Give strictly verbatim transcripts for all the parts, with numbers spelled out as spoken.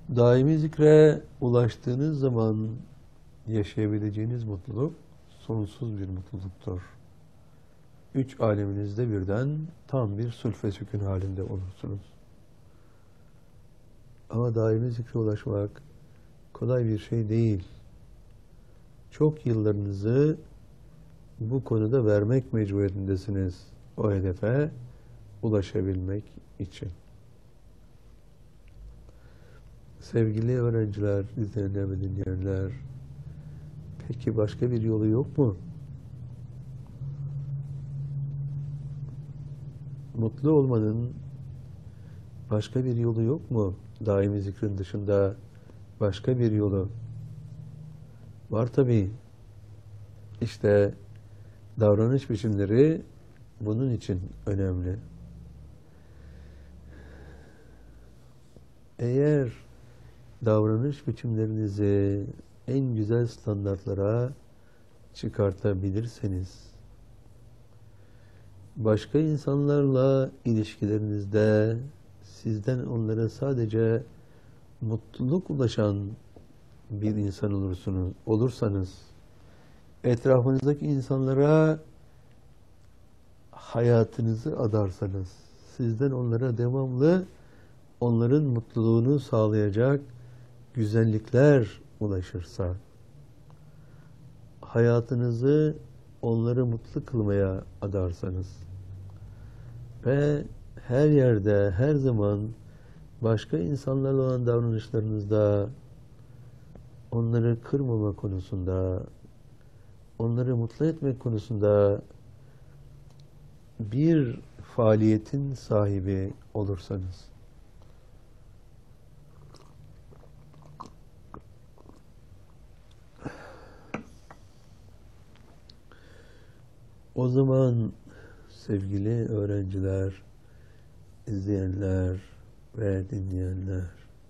Daimi zikre ulaştığınız zaman yaşayabileceğiniz mutluluk sonsuz bir mutluluktur. Üç aleminizde birden tam bir sülf-i sükun halinde olursunuz. Ama daimi zikre ulaşmak kolay bir şey değil. Çok yıllarınızı bu konuda vermek mecburiyetindesiniz o hedefe ulaşabilmek için. Sevgili öğrenciler, izleyenler ve dinleyenler, peki başka bir yolu yok mu? Mutlu olmanın başka bir yolu yok mu? Daimi zikrin dışında başka bir yolu var tabii. İşte davranış biçimleri bunun için önemli. Eğer davranış biçimlerinizi en güzel standartlara çıkartabilirseniz, başka insanlarla ilişkilerinizde sizden onlara sadece mutluluk ulaşan bir insan olursunuz, olursanız, etrafınızdaki insanlara hayatınızı adarsanız, sizden onlara devamlı onların mutluluğunu sağlayacak güzellikler ulaşırsa, hayatınızı onları mutlu kılmaya adarsanız ve her yerde, her zaman başka insanlarla olan davranışlarınızda onları kırmama konusunda, onları mutlu etmek konusunda bir faaliyetin sahibi olursanız, o zaman sevgili öğrenciler, izleyenler ve dinleyenler,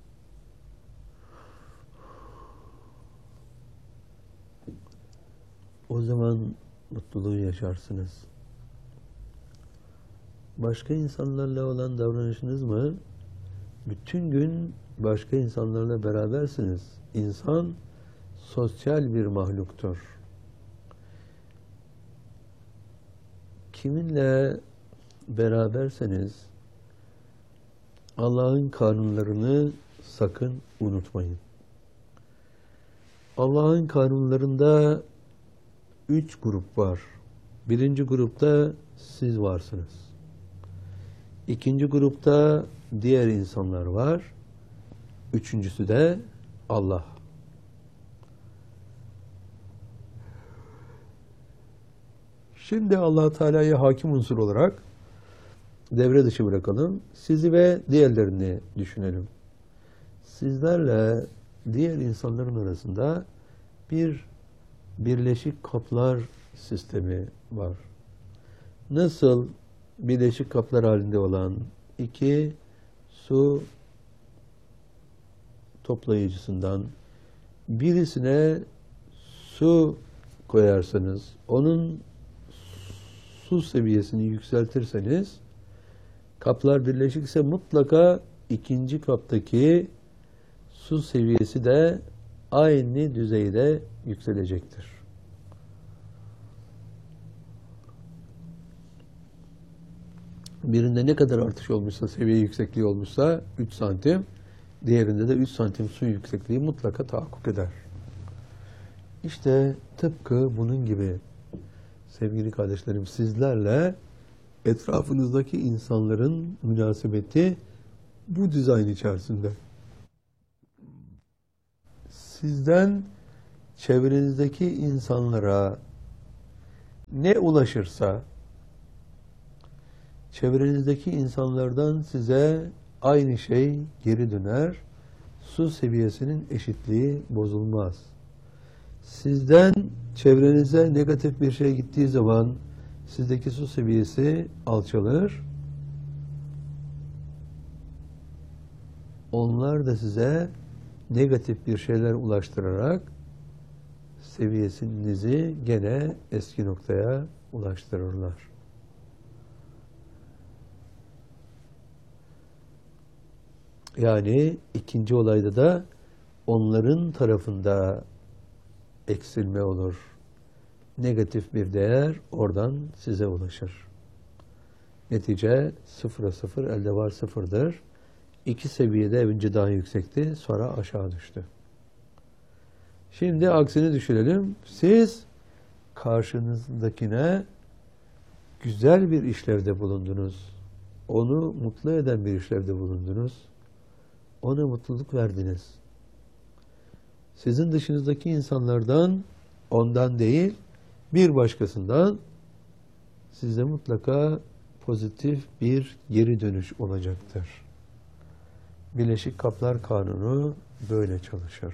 o zaman mutluluğu yaşarsınız. Başka insanlarla olan davranışınız mı? Bütün gün başka insanlarla berabersiniz. İnsan sosyal bir mahluktur. Kiminle beraberseniz Allah'ın kanunlarını sakın unutmayın. Allah'ın kanunlarında üç grup var. Birinci grupta siz varsınız. İkinci grupta diğer insanlar var. Üçüncüsü de Allah. Şimdi Allah Teala'yı hakim unsur olarak devre dışı bırakalım. Sizi ve diğerlerini düşünelim. Sizlerle diğer insanların arasında bir birleşik kaplar sistemi var. Nasıl birleşik kaplar halinde olan iki su toplayıcısından birisine su koyarsanız, onun su seviyesini yükseltirseniz, kaplar birleşikse mutlaka ikinci kaptaki su seviyesi de aynı düzeyde yükselecektir. Birinde ne kadar artış olmuşsa, seviye yüksekliği olmuşsa üç santim, diğerinde de üç santim su yüksekliği mutlaka tahakkuk eder. İşte tıpkı bunun gibi sevgili kardeşlerim, sizlerle etrafınızdaki insanların münasebeti bu dizayn içerisinde. Sizden çevrenizdeki insanlara ne ulaşırsa, çevrenizdeki insanlardan size aynı şey geri döner. Su seviyesinin eşitliği bozulmaz. Sizden çevrenize negatif bir şey gittiği zaman sizdeki su seviyesi alçalır. Onlar da size negatif bir şeyler ulaştırarak seviyenizi gene eski noktaya ulaştırırlar. Yani ikinci olayda da onların tarafında eksilme olur. Negatif bir değer oradan size ulaşır. Netice sıfıra sıfır, elde var sıfırdır. İki seviyede önce daha yüksekti, sonra aşağı düştü. Şimdi aksini düşünelim. Siz karşınızdakine güzel bir işlevde bulundunuz. Onu mutlu eden bir işlevde bulundunuz. Ona mutluluk verdiniz. Sizin dışınızdaki insanlardan, ondan değil, bir başkasından size mutlaka pozitif bir geri dönüş olacaktır. Bileşik Kaplar Kanunu böyle çalışır.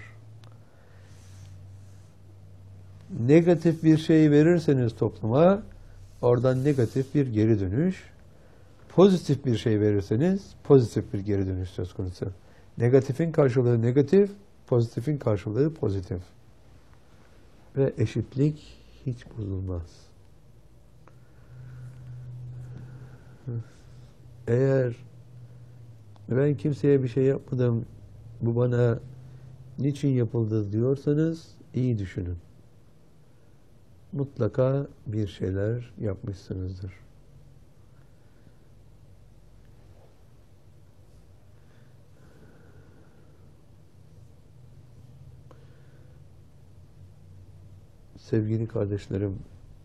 Negatif bir şey verirseniz topluma, oradan negatif bir geri dönüş. Pozitif bir şey verirseniz, pozitif bir geri dönüş söz konusu. Negatifin karşılığı negatif, pozitifin karşılığı pozitif. Ve eşitlik hiç bozulmaz. Eğer ben kimseye bir şey yapmadım, bu bana niçin yapıldı diyorsanız iyi düşünün. Mutlaka bir şeyler yapmışsınızdır. Sevgili kardeşlerim,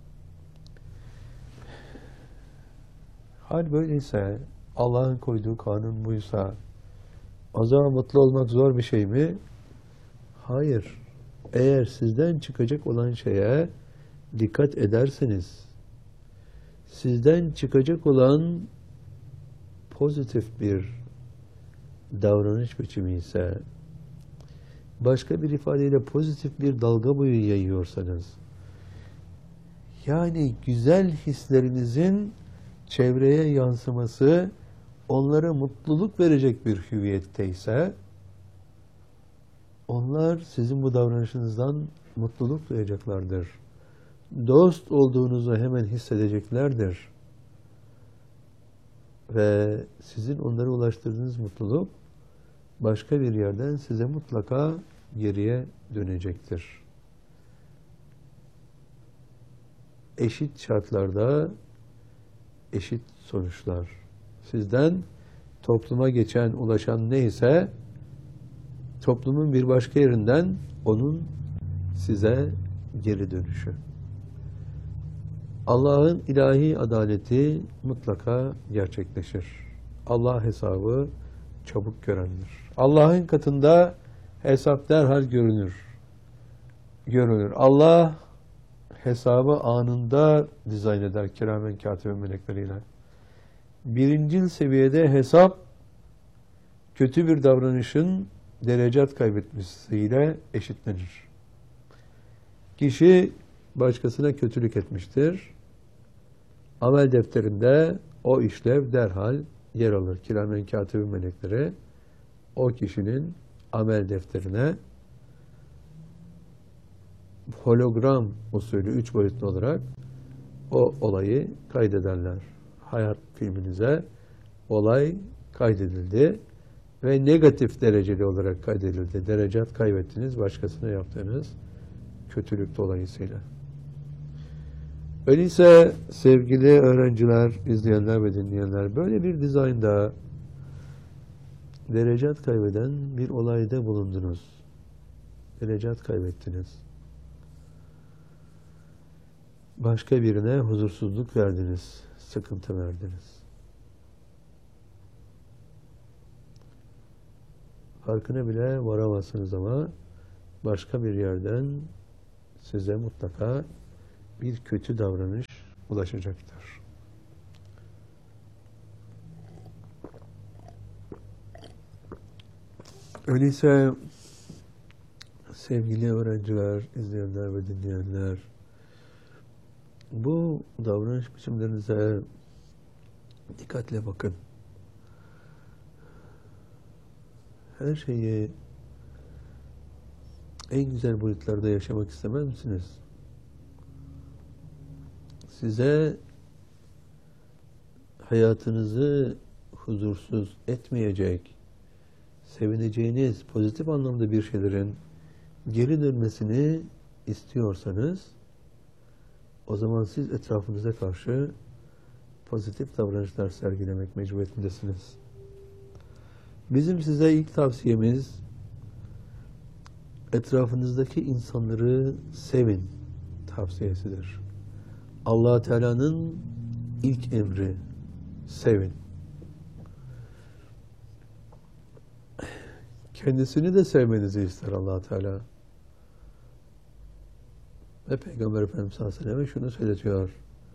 hal böyleyse, Allah'ın koyduğu kanun buysa, o zaman mutlu olmak zor bir şey mi? Hayır. Eğer sizden çıkacak olan şeye dikkat ederseniz, sizden çıkacak olan pozitif bir davranış biçimi ise, başka bir ifadeyle pozitif bir dalga boyu yayıyorsanız, yani güzel hislerinizin çevreye yansıması onlara mutluluk verecek bir hüviyetteyse, onlar sizin bu davranışınızdan mutluluk duyacaklardır. Dost olduğunuzu hemen hissedeceklerdir. Ve sizin onlara ulaştırdığınız mutluluk başka bir yerden size mutlaka geriye dönecektir. Eşit şartlarda eşit sonuçlar. Sizden topluma geçen, ulaşan neyse, toplumun bir başka yerinden onun size geri dönüşü. Allah'ın ilahi adaleti mutlaka gerçekleşir. Allah hesabı çabuk görendir. Allah'ın katında hesap derhal görünür. Görünür. Allah hesabı anında dizayn eder kiramen katibe melekleriyle. Birincil seviyede hesap kötü bir davranışın derecat kaybetmesiyle eşitlenir. Kişi başkasına kötülük etmiştir. Amel defterinde o işlev derhal yer alır. Kiramen katibe melekleri o kişinin amel defterine hologram usulü üç boyutlu olarak o olayı kaydederler. Hayat filminize olay kaydedildi ve negatif dereceli olarak kaydedildi. Derecat kaybettiniz başkasına yaptığınız kötülük dolayısıyla. Öyleyse sevgili öğrenciler, izleyenler ve dinleyenler, böyle bir dizaynda derecat kaybeden bir olayda bulundunuz. Derecat kaybettiniz. Başka birine huzursuzluk verdiniz, sıkıntı verdiniz. Farkına bile varamazsınız ama başka bir yerden size mutlaka bir kötü davranış ulaşacaktır. Öyleyse sevgili öğrenciler, izleyenler ve dinleyenler, bu davranış biçimlerinize dikkatle bakın. Her şeyi en güzel boyutlarda yaşamak istemez misiniz? Size hayatınızı huzursuz etmeyecek, sevineceğiniz pozitif anlamda bir şeylerin geri dönmesini istiyorsanız, o zaman siz etrafınıza karşı pozitif davranışlar sergilemek mecburiyetindesiniz. Bizim size ilk tavsiyemiz, etrafınızdaki insanları sevin tavsiyesidir. Allah Teala'nın ilk emri, sevin. Kendisini de sevmenizi ister Allah Teala. Ve Peygamber Efendimiz sallallahu aleyhi ve sellem şunu söyletiyor.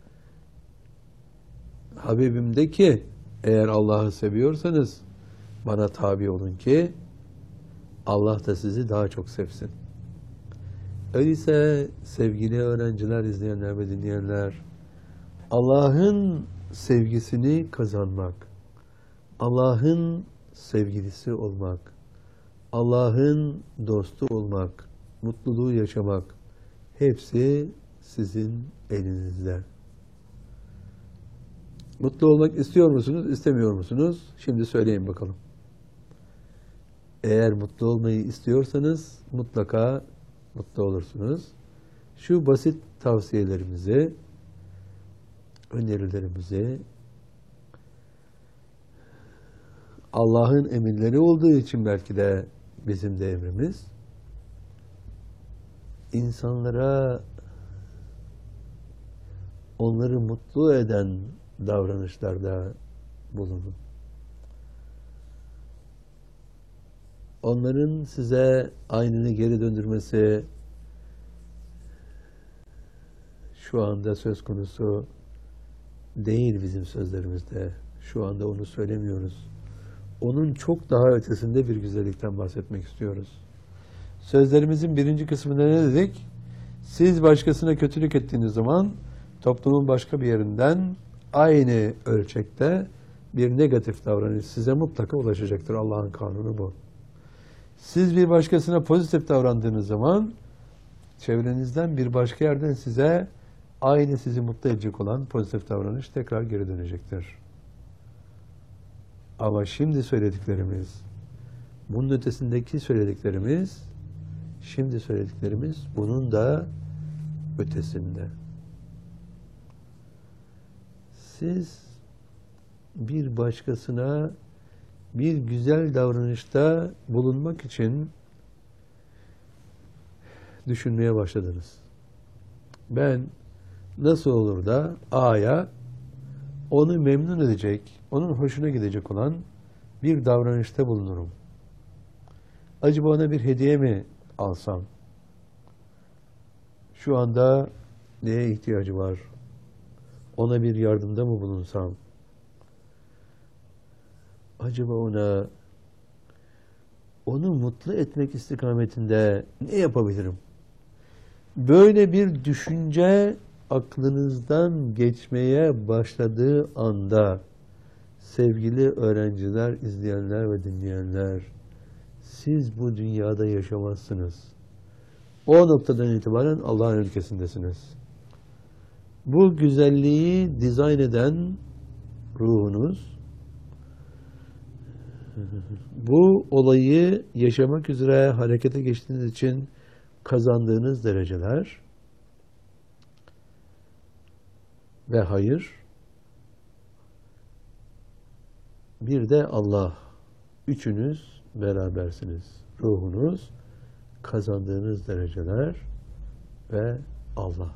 Habibim de ki, eğer Allah'ı seviyorsanız bana tabi olun ki Allah da sizi daha çok sevsin. Öyleyse sevgili öğrenciler, izleyenler ve dinleyenler, Allah'ın sevgisini kazanmak, Allah'ın sevgilisi olmak, Allah'ın dostu olmak, mutluluğu yaşamak, hepsi sizin elinizde. Mutlu olmak istiyor musunuz, istemiyor musunuz? Şimdi söyleyin bakalım. Eğer mutlu olmayı istiyorsanız mutlaka mutlu olursunuz. Şu basit tavsiyelerimizi, önerilerimizi Allah'ın emirleri olduğu için belki de bizim de emrimiz, insanlara onları mutlu eden davranışlarda bulunun. Onların size aynını geri döndürmesi şu anda söz konusu değil bizim sözlerimizde. Şu anda onu söylemiyoruz. Onun çok daha ötesinde bir güzellikten bahsetmek istiyoruz. Sözlerimizin birinci kısmında ne dedik? Siz başkasına kötülük ettiğiniz zaman toplumun başka bir yerinden aynı ölçekte bir negatif davranış size mutlaka ulaşacaktır. Allah'ın kanunu bu. Siz bir başkasına pozitif davrandığınız zaman çevrenizden bir başka yerden size aynı sizi mutlu edecek olan pozitif davranış tekrar geri dönecektir. Ama şimdi söylediklerimiz, bunun ötesindeki söylediklerimiz, şimdi söylediklerimiz bunun da ötesinde. Siz bir başkasına bir güzel davranışta bulunmak için düşünmeye başladınız. Ben nasıl olur da A'ya onu memnun edecek, onun hoşuna gidecek olan bir davranışta bulunurum. Acaba ona bir hediye mi alsam? Şu anda neye ihtiyacı var? Ona bir yardımda mı bulunsam? Acaba ona onu mutlu etmek istikametinde ne yapabilirim? Böyle bir düşünce aklınızdan geçmeye başladığı anda sevgili öğrenciler, izleyenler ve dinleyenler, siz bu dünyada yaşamazsınız. O noktadan itibaren Allah'ın ülkesindesiniz. Bu güzelliği dizayn eden ruhunuz, bu olayı yaşamak üzere harekete geçtiğiniz için kazandığınız dereceler ve hayır, bir de Allah, üçünüz berabersiniz. Ruhunuz, kazandığınız dereceler ve Allah.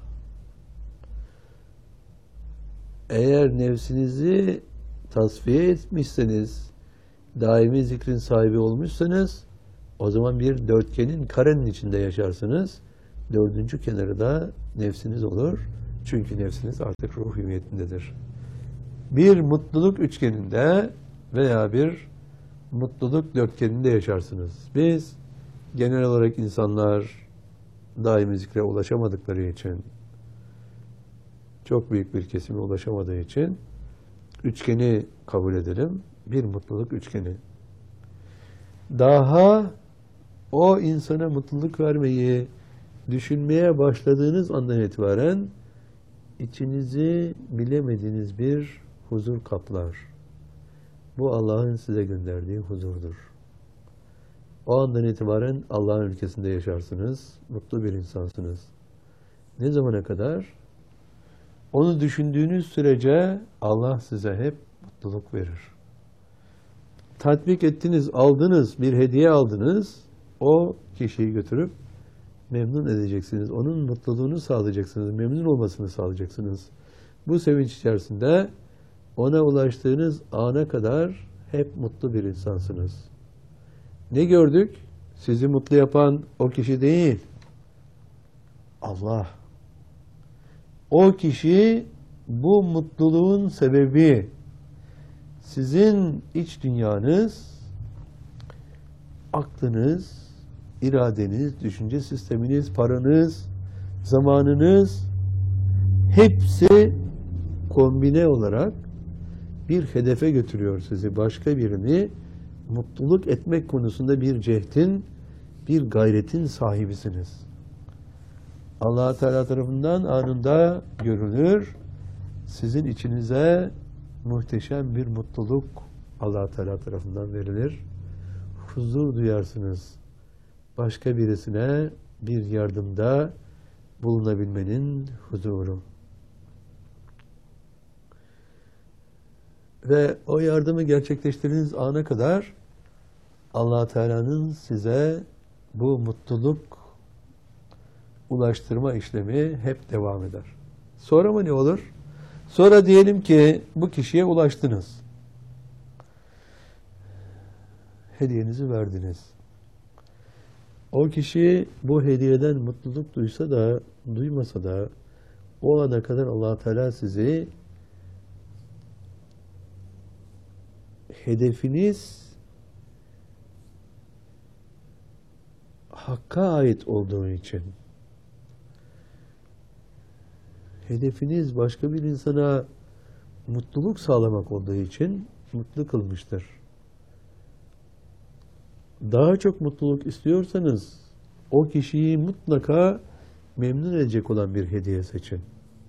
Eğer nefsinizi tasfiye etmişseniz, daimi zikrin sahibi olmuşsanız, o zaman bir dörtgenin, karenin içinde yaşarsınız. Dördüncü kenarı da nefsiniz olur. Çünkü nefsiniz artık ruh hüviyetindedir. Bir mutluluk üçgeninde veya bir mutluluk dörtgeninde yaşarsınız. Biz genel olarak insanlar daimi zikre ulaşamadıkları için, çok büyük bir kesime ulaşamadığı için üçgeni kabul edelim. Bir mutluluk üçgeni. Daha o insana mutluluk vermeyi düşünmeye başladığınız andan itibaren içinizi bilemediğiniz bir huzur kaplar. Bu Allah'ın size gönderdiği huzurdur. O andan itibaren Allah'ın ülkesinde yaşarsınız. Mutlu bir insansınız. Ne zamana kadar? Onu düşündüğünüz sürece Allah size hep mutluluk verir. Tatbik ettiniz, aldınız, bir hediye aldınız. O kişiyi götürüp memnun edeceksiniz. Onun mutluluğunu sağlayacaksınız. Memnun olmasını sağlayacaksınız. Bu sevinç içerisinde ona ulaştığınız ana kadar hep mutlu bir insansınız. Ne gördük? Sizi mutlu yapan o kişi değil. Allah. O kişi bu mutluluğun sebebi. Sizin iç dünyanız, aklınız, iradeniz, düşünce sisteminiz, paranız, zamanınız hepsi kombine olarak bir hedefe götürüyor sizi. Başka birini mutluluk etmek konusunda bir cehdin, bir gayretin sahibisiniz. Allah Teala tarafından anında görülür. Sizin içinize muhteşem bir mutluluk Allah Teala tarafından verilir. Huzur duyarsınız. Başka birisine bir yardımda bulunabilmenin huzuru. Ve o yardımı gerçekleştirdiğiniz ana kadar Allah Teala'nın size bu mutluluk ulaştırma işlemi hep devam eder. Sonra mı ne olur? Sonra diyelim ki bu kişiye ulaştınız. Hediyenizi verdiniz. O kişi bu hediyeden mutluluk duysa da, duymasa da o ana kadar Allah Teala sizi hedefiniz Hakk'a ait olduğu için, hedefiniz başka bir insana mutluluk sağlamak olduğu için mutlu kılmıştır. Daha çok mutluluk istiyorsanız o kişiyi mutlaka memnun edecek olan bir hediye seçin.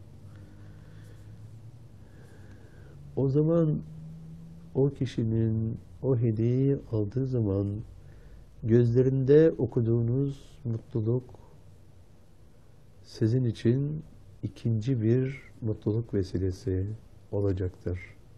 O zaman o kişinin o hediyeyi aldığı zaman gözlerinde okuduğunuz mutluluk sizin için ikinci bir mutluluk vesilesi olacaktır.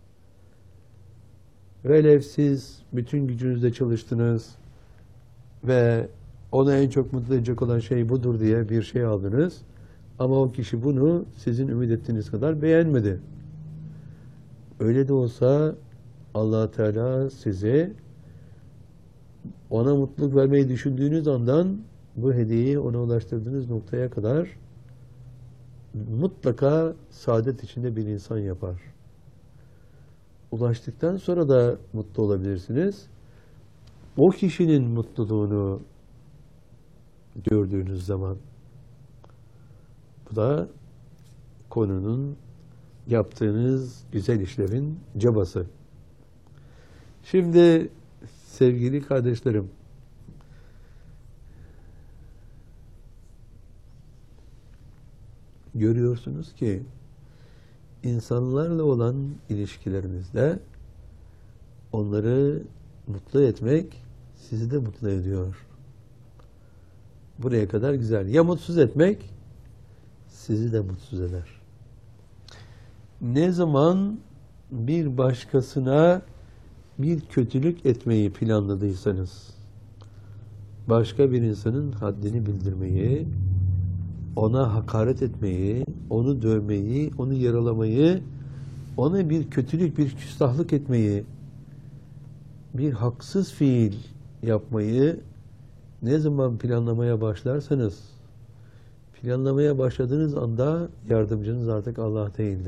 Velev siz bütün gücünüzle çalıştınız ve ona en çok mutlu edecek olan şey budur diye bir şey aldınız ama o kişi bunu sizin ümit ettiğiniz kadar beğenmedi. Öyle de olsa Allah Teala sizi ona mutluluk vermeyi düşündüğünüz andan bu hediyeyi ona ulaştırdığınız noktaya kadar mutlaka saadet içinde bir insan yapar. Ulaştıktan sonra da mutlu olabilirsiniz. O kişinin mutluluğunu gördüğünüz zaman bu da konunun yaptığınız güzel işlerin cabası. Şimdi sevgili kardeşlerim, görüyorsunuz ki insanlarla olan ilişkilerinizde onları mutlu etmek sizi de mutlu ediyor. Buraya kadar güzel. Ya mutsuz etmek sizi de mutsuz eder. Ne zaman bir başkasına bir kötülük etmeyi planladıysanız, başka bir insanın haddini bildirmeyi, ona hakaret etmeyi, onu dövmeyi, onu yaralamayı, ona bir kötülük, bir küstahlık etmeyi, bir haksız fiil yapmayı ne zaman planlamaya başlarsanız, planlamaya başladığınız anda yardımcınız artık Allah değildir.